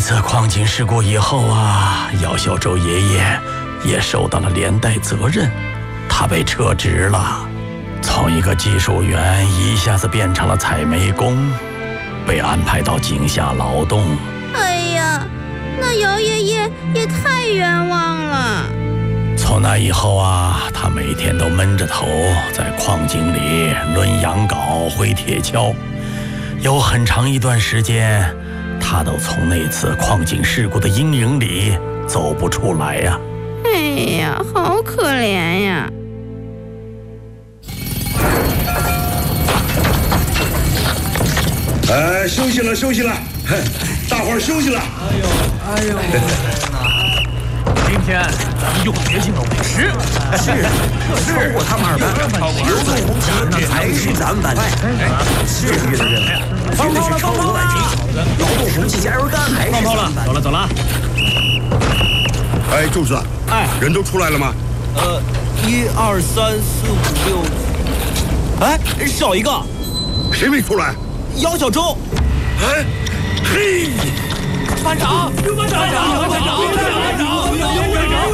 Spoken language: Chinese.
次矿井事故以后啊，姚小周爷爷也受到了连带责任，他被撤职了，从一个技术员一下子变成了采煤工，被安排到井下劳动。 哎呀，那姚爷爷也太冤枉了。 从那以后啊，他每天都闷着头在矿井里抡羊镐挥铁锹，有很长一段时间他都从那次矿井事故的阴影里走不出来呀。 哎呀，好可怜呀。 休息了，休息了，大伙儿休息了。 哎呦， 今天咱们用决心的50， 超过他们2班，流动红旗那才是咱们班的。是月的任务，绝对是超过万斤。劳动红旗加油干还是咱们班。 走了。 哎，柱子，人都出来了吗 ？1、2、3、4、5、6，哎，少一个， 谁没出来？ 姚小周。 哎，嘿， 班长，刘班长，